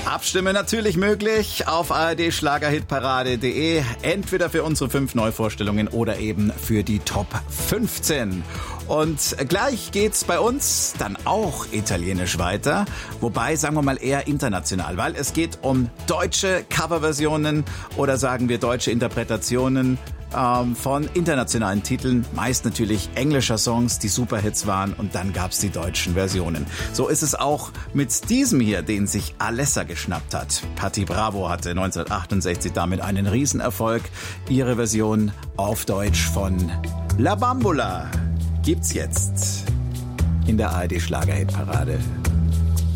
Abstimmen natürlich möglich auf ard-schlagerhitparade.de, entweder für unsere 5 Neuvorstellungen oder eben für die Top 15. Und gleich geht's bei uns dann auch italienisch weiter, wobei sagen wir mal eher international, weil es geht um deutsche Coverversionen oder sagen wir deutsche Interpretationen von internationalen Titeln, meist natürlich englischer Songs, die Superhits waren, und dann gab's die deutschen Versionen. So ist es auch mit diesem hier, den sich Alessa geschnappt hat. Patti Bravo hatte 1968 damit einen Riesenerfolg. Ihre Version auf Deutsch von La Bambola gibt's jetzt in der ARD Schlagerhitparade.